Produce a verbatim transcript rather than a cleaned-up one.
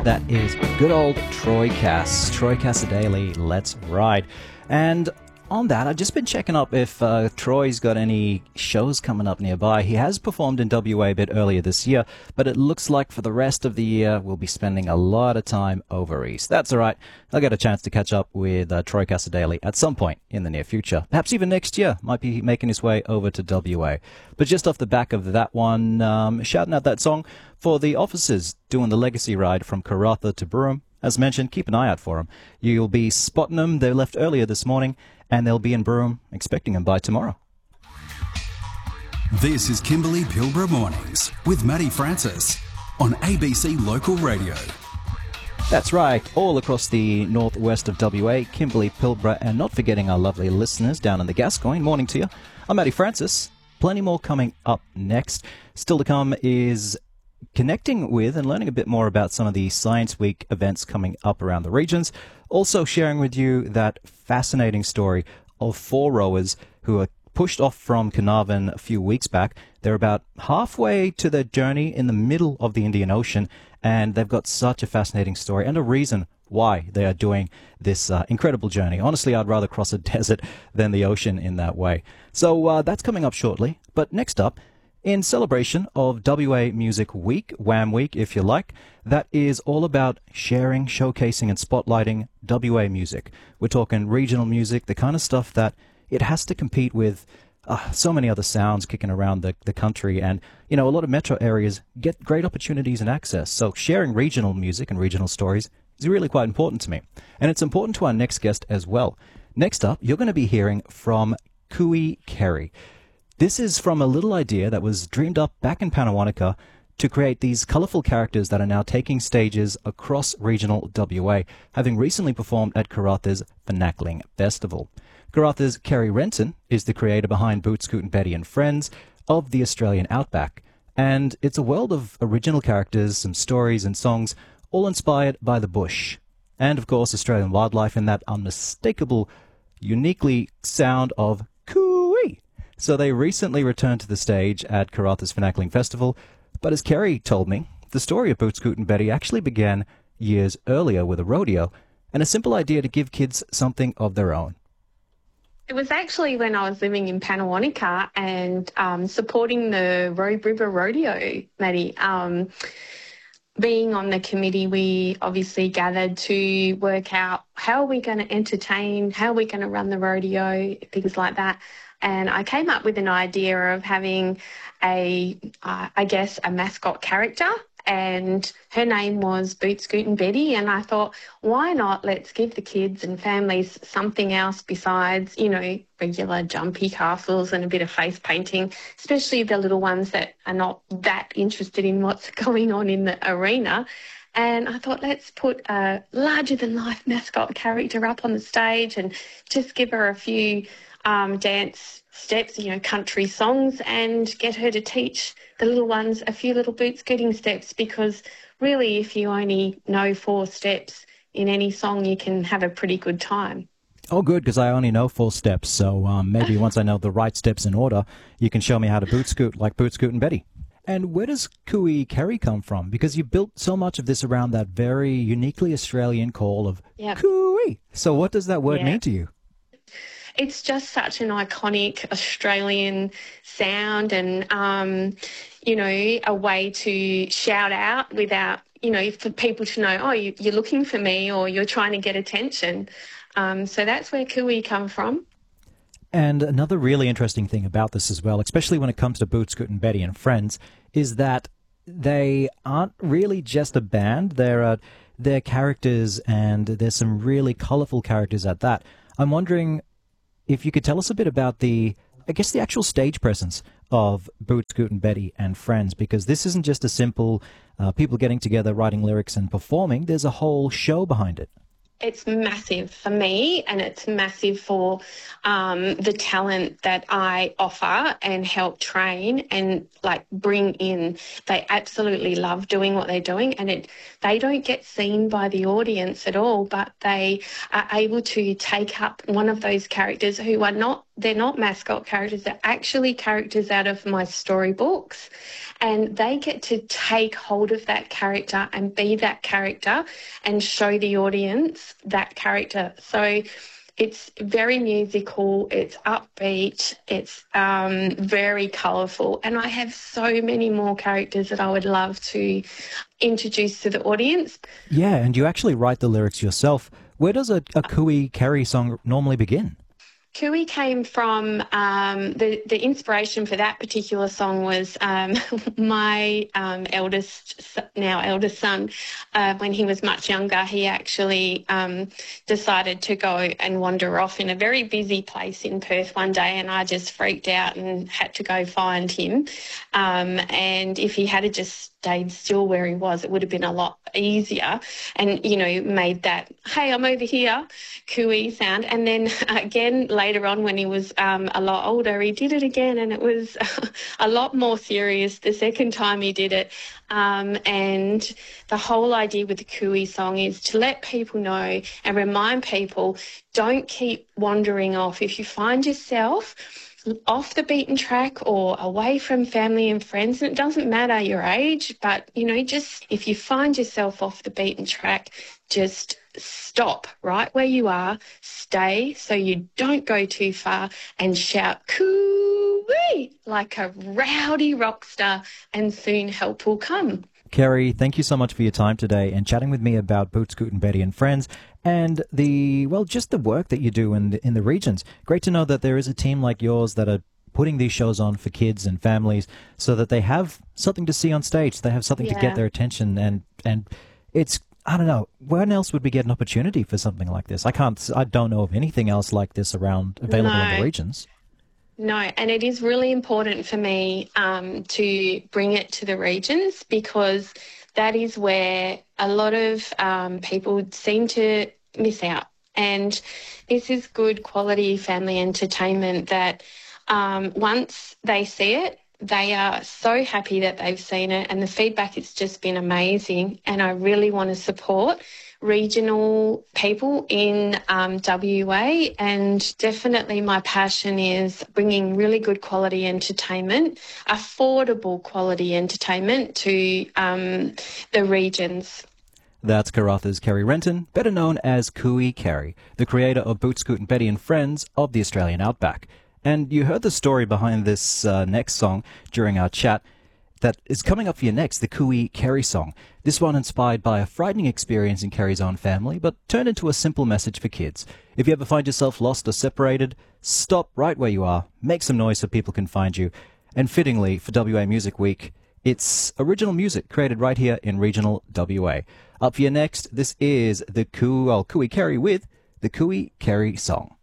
That is good old Troy Cass, Troy Cassadaly, Let's Ride. And on that, I've just been checking up if uh, Troy's got any shows coming up nearby. He has performed in W A a bit earlier this year, but it looks like for the rest of the year, we'll be spending a lot of time over east. That's all right. I'll get a chance to catch up with uh, Troy Cassadaly at some point in the near future. Perhaps even next year, might be making his way over to W A. But just off the back of that one, um, shouting out that song for the officers doing the legacy ride from Karratha to Broome. As mentioned, keep an eye out for them. You'll be spotting them. They left earlier this morning, and they'll be in Broome, expecting them by tomorrow. This is Kimberley Pilbara Mornings with Matty Francis on A B C Local Radio. That's right, all across the northwest of W A, Kimberley, Pilbara, and not forgetting our lovely listeners down in the Gascoyne. Morning to you. I'm Matty Francis. Plenty more coming up next. Still to come is connecting with and learning a bit more about some of the Science Week events coming up around the regions. Also sharing with you that fascinating story of four rowers who are pushed off from Carnarvon a few weeks back. They're about halfway to their journey in the middle of the Indian Ocean, and they've got such a fascinating story and a reason why they are doing this uh, incredible journey. Honestly, I'd rather cross a desert than the ocean in that way. So uh, that's coming up shortly. But next up, in celebration of W A Music Week, WAM Week if you like, that is all about sharing, showcasing and spotlighting W A music. We're talking regional music, the kind of stuff that it has to compete with uh, so many other sounds kicking around the, the country. And, you know, a lot of metro areas get great opportunities and access. So sharing regional music and regional stories is really quite important to me. And it's important to our next guest as well. Next up, you're going to be hearing from Kui Kerry. This is from a little idea that was dreamed up back in Pannawonica to create these colourful characters that are now taking stages across regional W A, having recently performed at Karratha's Fernacling Festival. Karratha's Kerry Renton is the creator behind Boot Scoot and Betty and Friends of the Australian Outback, and it's a world of original characters, some stories and songs, all inspired by the bush, and of course Australian wildlife in that unmistakable, uniquely sound of cooey. So they recently returned to the stage at Karratha's Fernacling Festival, but as Kerry told me, the story of Boot Scoot and Betty actually began years earlier with a rodeo and a simple idea to give kids something of their own. It was actually when I was living in Pannawonica and um, supporting the Robe River Rodeo, Maddie. Um, being on the committee, we obviously gathered to work out how are we going to entertain, how are we going to run the rodeo, things like that. And I came up with an idea of having a, uh, I guess, a mascot character, and her name was Boot Scoot and Betty. And I thought, why not let's give the kids and families something else besides, you know, regular jumpy castles and a bit of face painting, especially the little ones that are not that interested in what's going on in the arena. And I thought, let's put a larger-than-life mascot character up on the stage and just give her a few Um, dance steps, you know, country songs, and get her to teach the little ones a few little boot scooting steps, because really if you only know four steps in any song, you can have a pretty good time. Oh, good, because I only know four steps, so um, maybe once I know the right steps in order, you can show me how to boot scoot like Boot Scoot and Betty. And where does Kui Kerry come from? Because you built so much of this around that very uniquely Australian call of yep. Kui. So what does that word yeah. mean to you? It's just such an iconic Australian sound and, um, you know, a way to shout out without, you know, for people to know, oh, you, you're looking for me or you're trying to get attention. Um, so that's where Kui come from. And another really interesting thing about this as well, especially when it comes to Boot Scoot and Betty and Friends, is that they aren't really just a band. They're, uh, they're characters, and there's some really colourful characters at that. I'm wondering if you could tell us a bit about the, I guess, the actual stage presence of Boot Scoot and Betty and Friends, because this isn't just a simple uh, people getting together, writing lyrics and performing. There's a whole show behind it. it's massive for me, and it's massive for um, the talent that I offer and help train and like bring in. They absolutely love doing what they're doing, and it they don't get seen by the audience at all, but they are able to take up one of those characters who are not, they're not mascot characters, they're actually characters out of my storybooks, and they get to take hold of that character and be that character and show the audience that character. So it's very musical, it's upbeat, it's um, very colourful, and I have so many more characters that I would love to introduce to the audience. Yeah, and you actually write the lyrics yourself. Where does a, a Cooey Carey song normally begin? Cooey came from, um, the, the inspiration for that particular song was um, my um, eldest, now eldest son, uh, when he was much younger, he actually um, decided to go and wander off in a very busy place in Perth one day, and I just freaked out and had to go find him. Um, and if he had just stayed still where he was, it would have been a lot easier, and, you know, made that, hey, I'm over here, cooey sound. And then again, later on when he was um, a lot older, he did it again, and it was a lot more serious the second time he did it. Um, and the whole idea with the cooey song is to let people know and remind people, don't keep wandering off. If you find yourself off the beaten track or away from family and friends, and it doesn't matter your age, but, you know, just if you find yourself off the beaten track, just stop right where you are, stay so you don't go too far, and shout coo-wee like a rowdy rock star, and soon help will come. Carey, thank you so much for your time today and chatting with me about Boot Scoot and Betty and Friends and the, well, just the work that you do in the, in the regions. Great to know that there is a team like yours that are putting these shows on for kids and families so that they have something to see on stage. They have something Yeah. to get their attention, and, and it's, I don't know, when else would we get an opportunity for something like this? I can't, I don't know of anything else like this around available in No. the regions. No, and it is really important for me um, to bring it to the regions, because that is where a lot of um, people seem to miss out. And this is good quality family entertainment that um, once they see it, they are so happy that they've seen it, and the feedback has just been amazing. And I really want to support regional people in um, W A, and definitely my passion is bringing really good quality entertainment, affordable quality entertainment to um, the regions. That's Karratha's Carey Renton, better known as Cooey Carey, the creator of Boot Scoot and Betty and Friends of the Australian Outback. And you heard the story behind this uh, next song during our chat that is coming up for you next, the Cooey Carey song. This one inspired by a frightening experience in Carey's own family, but turned into a simple message for kids. If you ever find yourself lost or separated, stop right where you are, make some noise so people can find you. And fittingly, for W A Music Week, it's original music created right here in regional W A. Up for you next, this is the Coo- well, Cooey Carey with the Cooey Carey song.